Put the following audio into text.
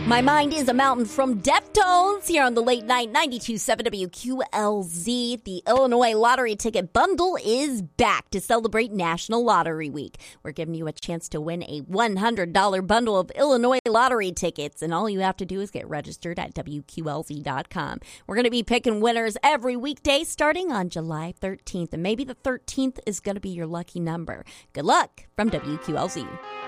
My Mind is a Mountain from Deftones here on the Late Night 92.7 WQLZ. The Illinois Lottery Ticket Bundle is back to celebrate National Lottery Week. We're giving you a chance to win a $100 bundle of Illinois lottery tickets, and all you have to do is get registered at WQLZ.com. We're going to be picking winners every weekday starting on July 13th, and maybe the 13th is going to be your lucky number. Good luck from WQLZ.